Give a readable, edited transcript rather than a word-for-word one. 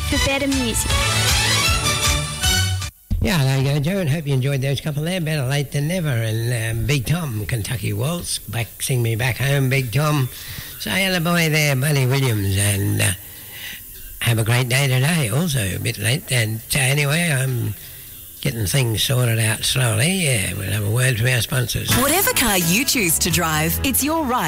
for better music. Yeah, there you go, Joe, and hope you enjoyed those couple there. Better late than never. And Big Tom, Kentucky Waltz, Sing Me Back Home, Big Tom. Say hello, boy there, Buddy Williams, and have a great day today. Also a bit late, and anyway, I'm getting things sorted out slowly. Yeah, we'll have a word from our sponsors. Whatever car you choose to drive, it's your right